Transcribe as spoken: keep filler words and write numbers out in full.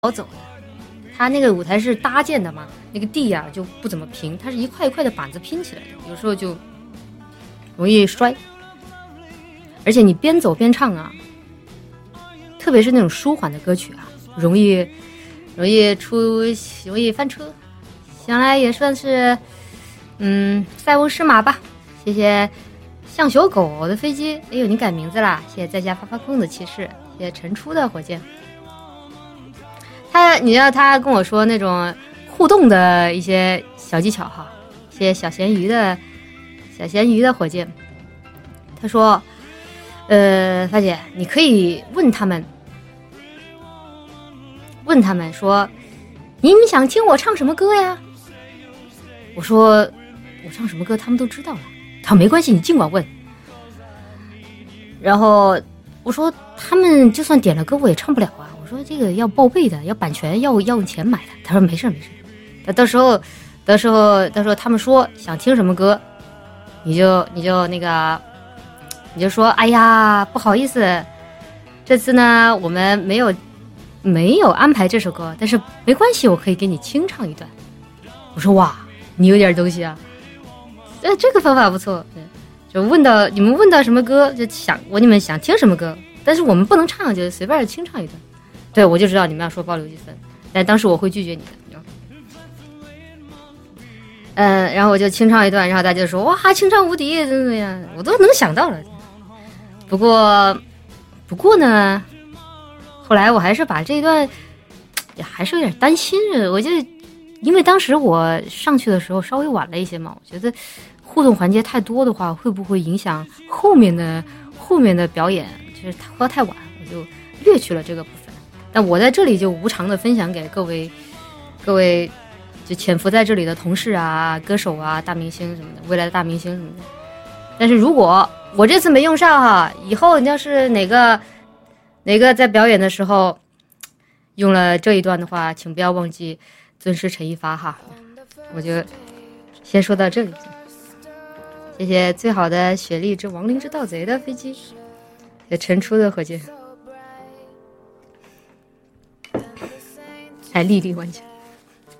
走的。它那个舞台是搭建的嘛，那个地呀、啊、就不怎么平，它是一块一块的板子拼起来的，有时候就容易摔。而且你边走边唱啊，特别是那种舒缓的歌曲啊，容易容易出容易翻车。想来也算是嗯塞翁失马吧。谢谢像小狗的飞机，哎呦你改名字啦！谢谢在家发发空的骑士，谢谢陈出的火箭。他你知道他跟我说那种互动的一些小技巧哈，谢谢小咸鱼的小咸鱼的火箭。他说呃发姐你可以问他们问他们说你们想听我唱什么歌呀？我说我唱什么歌他们都知道了。他说没关系你尽管问。然后我说他们就算点了歌我也唱不了啊，我说这个要报备的，要版权，要要用钱买的。他说没事没事，他到时候到时候到时候他们说想听什么歌，你就你就那个你就说哎呀不好意思，这次呢我们没有没有安排这首歌，但是没关系，我可以给你清唱一段。我说哇你有点东西啊，呃这个方法不错。就问到你们问到什么歌就想我你们想听什么歌，但是我们不能唱，就随便清唱一段。对，我就知道你们要说包留几分，但当时我会拒绝你的。嗯，然后我就清唱一段，然后大家就说哇清唱无敌怎么怎么样，我都能想到了。不过不过呢后来我还是把这一段也还是有点担心，我就因为当时我上去的时候稍微晚了一些嘛，我觉得互动环节太多的话会不会影响后面的后面的表演，就是喝太晚我就略去了这个部分。但我在这里就无偿的分享给各位各位就潜伏在这里的同事啊歌手啊大明星什么的，未来的大明星什么的。但是如果我这次没用上哈，以后你要是哪个哪个在表演的时候用了这一段的话，请不要忘记尊师陈一发哈。我就先说到这里。谢谢最好的雪莉之亡灵之盗贼的飞机，也陈出的火箭，还丽丽完全。